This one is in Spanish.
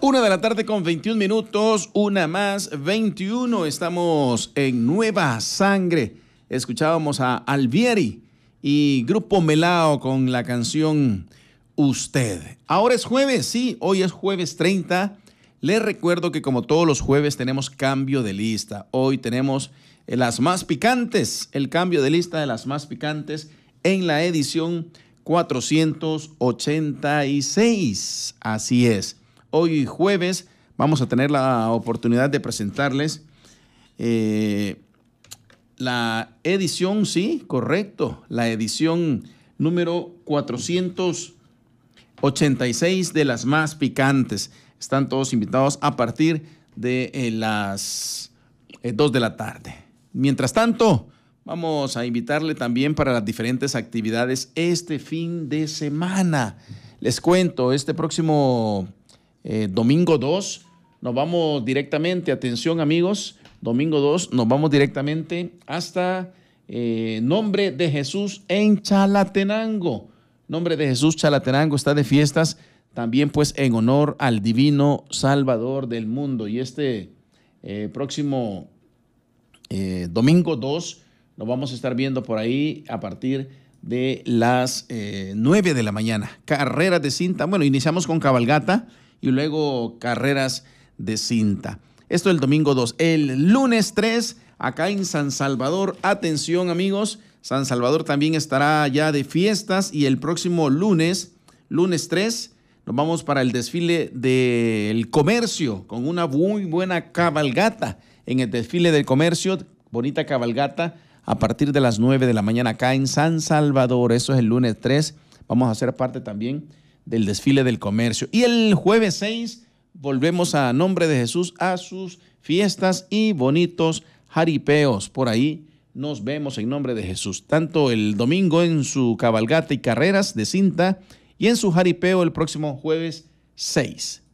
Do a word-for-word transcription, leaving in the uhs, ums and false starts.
Una de la tarde con veintiún minutos, una más veintiuno. Estamos en Nueva Sangre. Escuchábamos a Alvieri y Grupo Melao con la canción Usted. Ahora es jueves, sí, hoy es jueves treinta. Les recuerdo que como todos los jueves tenemos cambio de lista. Hoy tenemos las más picantes, el cambio de lista de las más picantes en la edición cuatrocientos ochenta y seis. Así es. Hoy jueves vamos a tener la oportunidad de presentarles eh, la edición, sí, correcto, la edición número cuatrocientos ochenta y seis de las más picantes. Están todos invitados a partir de eh, las eh, dos de la tarde. Mientras tanto, vamos a invitarle también para las diferentes actividades este fin de semana. Les cuento, este próximo Eh, domingo dos, nos vamos directamente, atención amigos, domingo dos, nos vamos directamente hasta eh, Nombre de Jesús en Chalatenango. Nombre de Jesús Chalatenango está de fiestas, también pues en honor al divino Salvador del mundo. Y este eh, próximo eh, domingo dos, nos vamos a estar viendo por ahí a partir de las eh, nueve de la mañana. Carreras de cinta, bueno, iniciamos con cabalgata y luego carreras de cinta. Esto el domingo dos. El lunes tres, acá en San Salvador, atención amigos, San Salvador también estará ya de fiestas y el próximo lunes, lunes tres, nos vamos para el desfile del comercio con una muy buena cabalgata en el desfile del comercio, bonita cabalgata a partir de las nueve de la mañana acá en San Salvador. Eso es el lunes tres, vamos a ser parte también del desfile del comercio. Y el jueves seis volvemos a Nombre de Jesús a sus fiestas y bonitos jaripeos. Por ahí nos vemos en Nombre de Jesús. Tanto el domingo en su cabalgata y carreras de cinta y en su jaripeo el próximo jueves seis.